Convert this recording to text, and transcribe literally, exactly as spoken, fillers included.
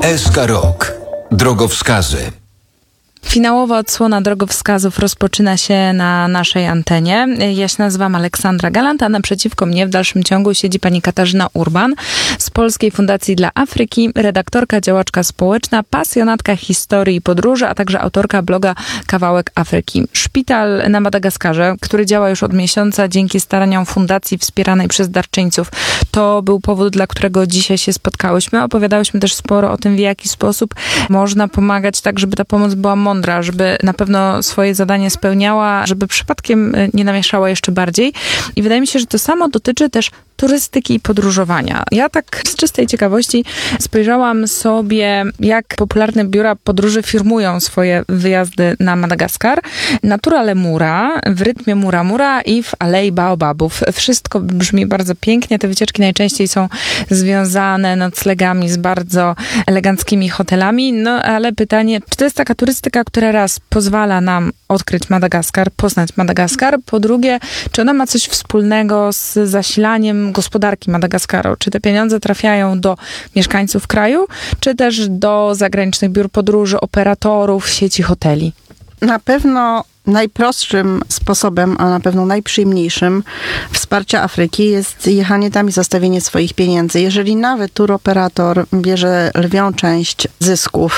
S K Rok. Drogowskazy. Finałowa odsłona drogowskazów rozpoczyna się na naszej antenie. Ja się nazywam Aleksandra Galant, a naprzeciwko mnie w dalszym ciągu siedzi pani Katarzyna Urban z Polskiej Fundacji dla Afryki, redaktorka, działaczka społeczna, pasjonatka historii i podróży, a także autorka bloga Kawałek Afryki. Szpital na Madagaskarze, który działa już od miesiąca dzięki staraniom fundacji wspieranej przez darczyńców. To był powód, dla którego dzisiaj się spotkałyśmy. Opowiadałyśmy też sporo o tym, w jaki sposób można pomagać tak, żeby ta pomoc była mądra, żeby na pewno swoje zadanie spełniała, żeby przypadkiem nie namieszała jeszcze bardziej. I wydaje mi się, że to samo dotyczy też turystyki i podróżowania. Ja tak z czystej ciekawości spojrzałam sobie, jak popularne biura podróży firmują swoje wyjazdy na Madagaskar. Natura Lemura, w rytmie Mura Mura i w Alei Baobabów. Wszystko brzmi bardzo pięknie. Te wycieczki najczęściej są związane noclegami z bardzo eleganckimi hotelami. No ale pytanie, czy to jest taka turystyka, która raz pozwala nam odkryć Madagaskar, poznać Madagaskar, po drugie, czy ona ma coś wspólnego z zasilaniem gospodarki Madagaskaru? Czy te pieniądze trafiają do mieszkańców kraju, czy też do zagranicznych biur podróży, operatorów, sieci hoteli? Na pewno najprostszym sposobem, a na pewno najprzyjemniejszym wsparcia Afryki jest jechanie tam i zostawienie swoich pieniędzy. Jeżeli nawet turoperator bierze lwią część zysków